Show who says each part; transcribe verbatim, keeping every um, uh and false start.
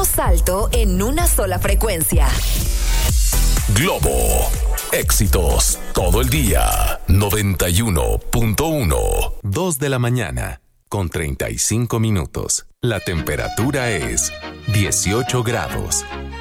Speaker 1: Damos salto en una sola frecuencia.
Speaker 2: Globo. Éxitos todo el día. noventa y uno punto uno. Dos de la mañana con treinta y cinco minutos. La temperatura es dieciocho grados.